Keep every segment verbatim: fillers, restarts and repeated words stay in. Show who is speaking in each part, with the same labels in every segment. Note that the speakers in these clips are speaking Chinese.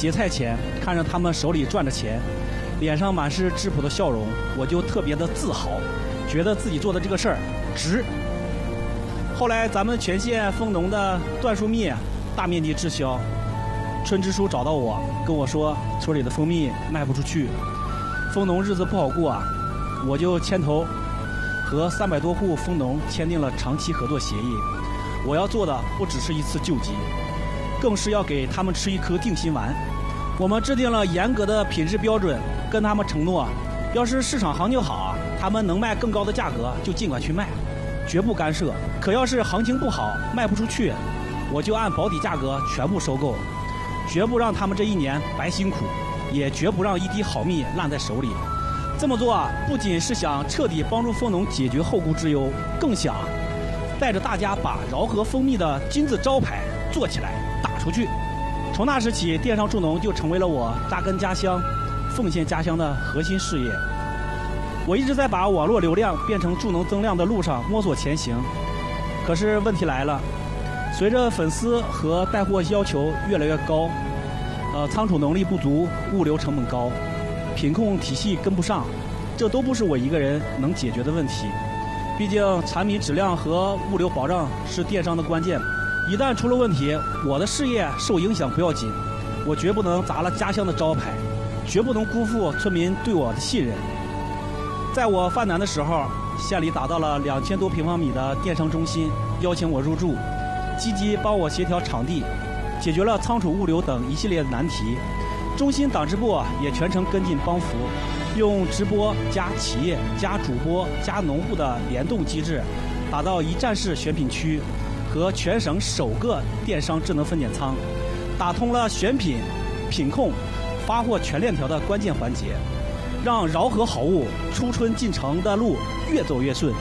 Speaker 1: 结菜前，看着他们手里攥着钱，脸上满是质朴的笑容，我就特别的自豪，觉得自己做的这个事儿值。后来咱们全县蜂农的椴树蜜大面积滞销，春枝叔找到我，跟我说村里的蜂蜜卖不出去，蜂农日子不好过啊，我就牵头和三百多户蜂农签订了长期合作协议。我要做的不只是一次救济，更是要给他们吃一颗定心丸。我们制定了严格的品质标准，跟他们承诺，要是市场行情好，他们能卖更高的价格就尽管去卖，绝不干涉。可要是行情不好，卖不出去，我就按保底价格全部收购，绝不让他们这一年白辛苦，也绝不让一滴好蜜烂在手里。这么做啊，不仅是想彻底帮助蜂农解决后顾之忧，更想带着大家把饶河蜂蜜的金字招牌做起来，打出去。从那时起，电商助农就成为了我扎根家乡、奉献家乡的核心事业。我一直在把网络流量变成助农增量的路上摸索前行。可是问题来了，随着粉丝和带货要求越来越高，呃，仓储能力不足，物流成本高，品控体系跟不上，这都不是我一个人能解决的问题。毕竟产品质量和物流保障是电商的关键，一旦出了问题，我的事业受影响不要紧，我绝不能砸了家乡的招牌，绝不能辜负村民对我的信任。在我犯难的时候，县里打造了两千多平方米的电商中心，邀请我入驻，积极帮我协调场地，解决了仓储物流等一系列的难题。中心党支部也全程跟进帮扶，用直播加企业加主播加农户的联动机制，打造一站式选品区和全省首个电商智能分拣仓，打通了选品、品控、发货全链条的关键环节，让饶河好物出春进城的路越走越顺。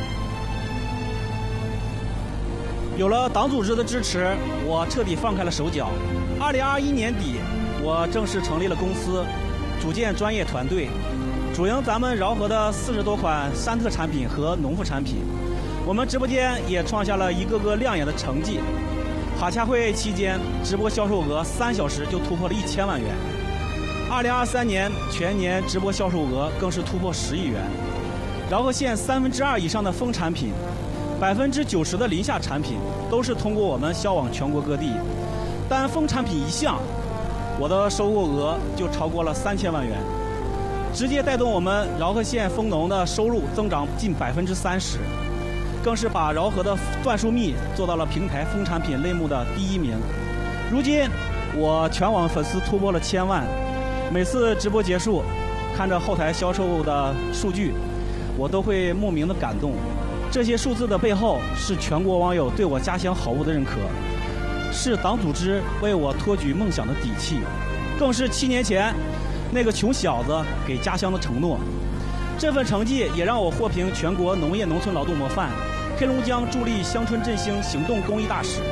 Speaker 1: 有了党组织的支持，我彻底放开了手脚。二零二一年底，我正式成立了公司，组建专业团队，主营咱们饶河的四十多款山特产品和农副产品。我们直播间也创下了一个个亮眼的成绩。哈洽会期间，直播销售额三小时就突破了一千万元。二零二三年全年直播销售额更是突破十亿元。饶河县三分之二以上的蜂产品，百分之九十的林下产品都是通过我们销往全国各地。单蜂产品一项，我的收购额就超过了三千万元，直接带动我们饶河县蜂农的收入增长近百分之三十，更是把饶河的椴树蜜做到了平台蜂产品类目的第一名。如今，我全网粉丝突破了千万，每次直播结束，看着后台销售的数据，我都会莫名的感动。这些数字的背后，是全国网友对我家乡好物的认可，是党组织为我托举梦想的底气，更是七年前那个穷小子给家乡的承诺。这份成绩也让我获评全国农业农村劳动模范、黑龙江助力乡村振兴行动公益大使。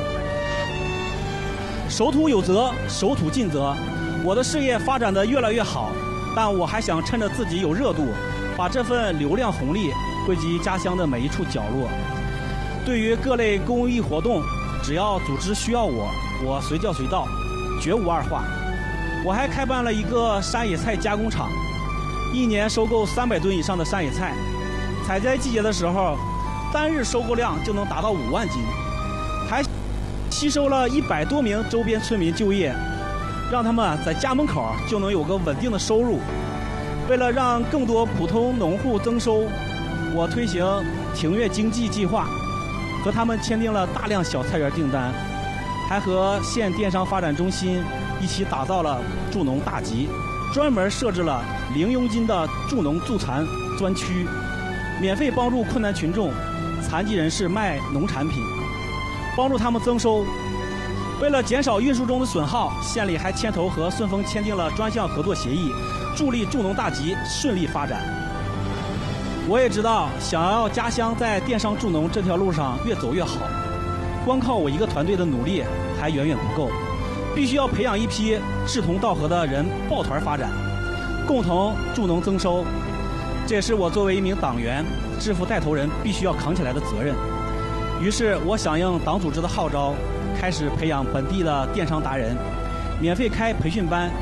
Speaker 1: 守土有责，守土尽责。我的事业发展得越来越好，但我还想趁着自己有热度，把这份流量红利惠及家乡的每一处角落。对于各类公益活动，只要组织需要我，我随叫随到，绝无二话。我还开办了一个山野菜加工厂，一年收购三百吨以上的山野菜，采摘季节的时候，单日收购量就能达到五万斤，还吸收了一百多名周边村民就业，让他们在家门口就能有个稳定的收入。为了让更多普通农户增收，我推行庭院经济计划，和他们签订了大量小菜园订单，还和县电商发展中心一起打造了助农大集，专门设置了零佣金的助农助残专区，免费帮助困难群众、残疾人士卖农产品，帮助他们增收。为了减少运输中的损耗，县里还牵头和顺丰签订了专项合作协议，助力助农大集顺利发展。我也知道，想要家乡在电商助农这条路上越走越好，光靠我一个团队的努力还远远不够，必须要培养一批志同道合的人抱团发展，共同助农增收。这也是我作为一名党员、致富带头人必须要扛起来的责任。于是我响应党组织的号召，开始培养本地的电商达人，免费开培训班，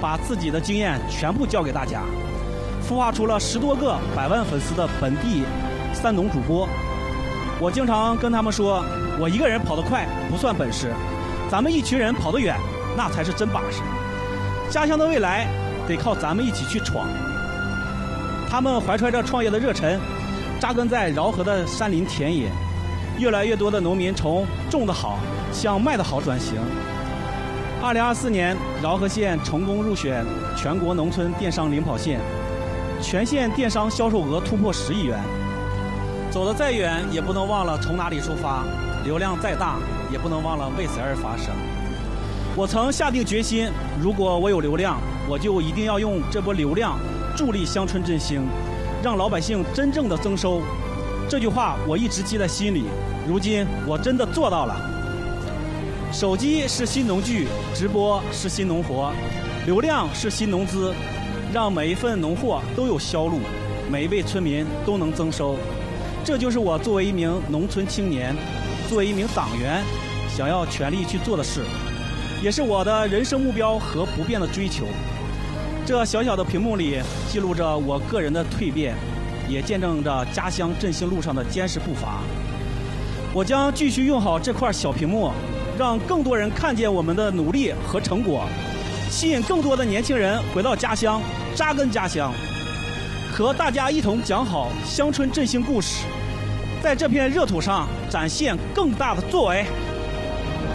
Speaker 1: 把自己的经验全部教给大家，孵化出了十多个百万粉丝的本地三农主播。我经常跟他们说，我一个人跑得快不算本事，咱们一群人跑得远，那才是真把式。家乡的未来得靠咱们一起去闯。他们怀揣着创业的热忱，扎根在饶河的山林田野，越来越多的农民从种得好向卖得好转型。二零二四年，饶河县成功入选全国农村电商领跑线，全县电商销售额突破十亿元。走得再远，也不能忘了从哪里出发；流量再大，也不能忘了为谁而发声。我曾下定决心，如果我有流量，我就一定要用这波流量助力乡村振兴，让老百姓真正的增收。这句话我一直记在心里，如今我真的做到了。手机是新农具，直播是新农活，流量是新农资，让每一份农货都有销路，每一位村民都能增收。这就是我作为一名农村青年，作为一名党员，想要全力去做的事，也是我的人生目标和不变的追求。这小小的屏幕里记录着我个人的蜕变，也见证着家乡振兴路上的坚实步伐。我将继续用好这块小屏幕，让更多人看见我们的努力和成果，吸引更多的年轻人回到家乡，扎根家乡，和大家一同讲好乡村振兴故事，在这片热土上展现更大的作为。